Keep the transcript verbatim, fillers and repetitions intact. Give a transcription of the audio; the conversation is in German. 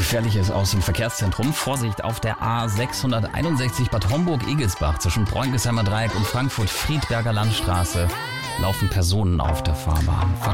Gefährliches aus dem Verkehrszentrum. Vorsicht auf der A sechshunderteinundsechzig Bad Homburg-Egelsbach zwischen Bräunigsheimer Dreieck und Frankfurt-Friedberger Landstraße laufen Personen auf der Fahrbahn.